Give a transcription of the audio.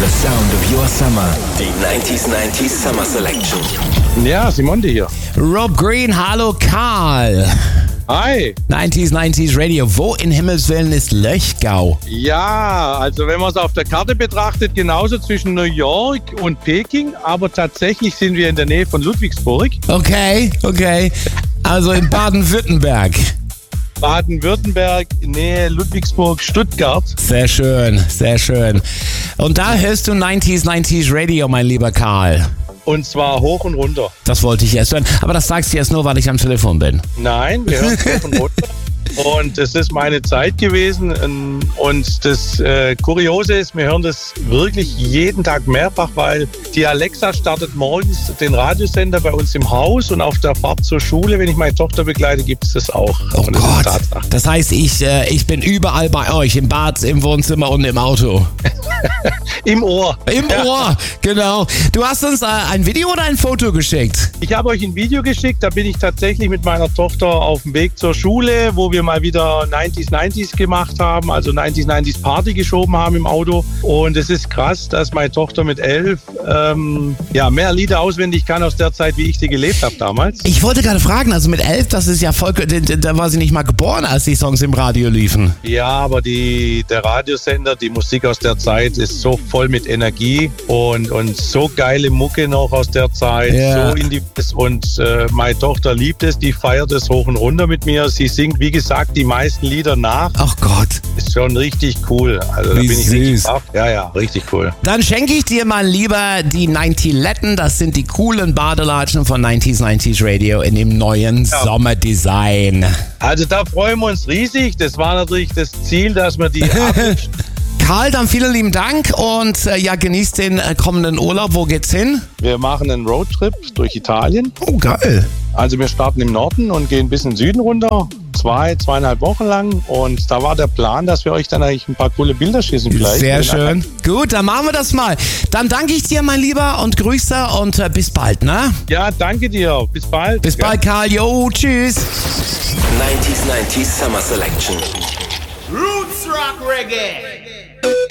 The sound of your summer. Die 90s Summer Selection. Ja, Simonde hier. Rob Green, hallo Karl. Hi. 90s Radio. Wo in Himmelswillen ist Löchgau? Ja, also wenn man es auf der Karte betrachtet, genauso zwischen New York und Peking, aber tatsächlich sind wir in der Nähe von Ludwigsburg. Okay. Also in Baden-Württemberg. Baden-Württemberg, Nähe Ludwigsburg, Stuttgart. Sehr schön. Und da hörst du 90s Radio, mein lieber Karl. Und zwar hoch und runter. Das wollte ich erst hören. Aber das sagst du jetzt nur, weil ich am Telefon bin. Nein, wir hören hoch und runter. Und es ist meine Zeit gewesen. Und das Kuriose ist, wir hören das wirklich jeden Tag mehrfach, weil die Alexa startet morgens den Radiosender bei uns im Haus und auf der Fahrt zur Schule, wenn ich meine Tochter begleite, gibt es das auch. Oh und das Gott, ist Tatsache. Das heißt, ich bin überall bei euch, im Bad, im Wohnzimmer und im Auto. Im Ohr. Im Ohr, genau. Du hast uns ein Video oder ein Foto geschickt? Ich habe euch ein Video geschickt, da bin ich tatsächlich mit meiner Tochter auf dem Weg zur Schule, wo wir mal wieder 90s gemacht haben, also 90s Party geschoben haben im Auto. Und es ist krass, dass meine Tochter mit 11 mehr Lieder auswendig kann aus der Zeit, wie ich sie gelebt habe damals. Ich wollte gerade fragen, also mit 11, das ist ja voll, da war sie nicht mal geboren, als die Songs im Radio liefen. Ja, aber der Radiosender, die Musik aus der Zeit ist so voll mit Energie und so geile Mucke noch aus der Zeit, so individuell. Und meine Tochter liebt es, die feiert es hoch und runter mit mir. Sie singt, wie gesagt, die meisten Lieder nach. Ach Gott. Ist schon richtig cool. Also da bin ich richtig baff. Ja, richtig cool. Dann schenke ich dir mal lieber die 90letten. Das sind die coolen Badelatschen von 90s Radio in dem neuen Sommerdesign. Also da freuen wir uns riesig. Das war natürlich das Ziel, dass wir die Karl, dann vielen lieben Dank und genießt den kommenden Urlaub. Wo geht's hin? Wir machen einen Roadtrip durch Italien. Oh, geil. Also wir starten im Norden und gehen bis in den Süden runter. 2,5 Wochen lang. Und da war der Plan, dass wir euch dann eigentlich ein paar coole Bilder schießen vielleicht. Sehr schön. Gut, dann machen wir das mal. Dann danke ich dir, mein Lieber, und Grüße und bis bald, ne? Ja, danke dir. Bis bald. Bis bald, Karl. Jo, tschüss. 90s Summer Selection. Roots Rock Reggae.